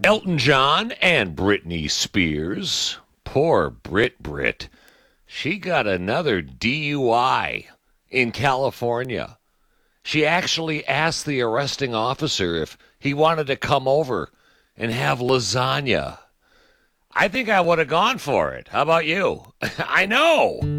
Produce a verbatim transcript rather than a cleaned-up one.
Elton John and Britney Spears. Poor Brit Brit. She got another D U I in California. She actually asked the arresting officer if he wanted to come over and have lasagna. I think I would have gone for it. How about you? I know.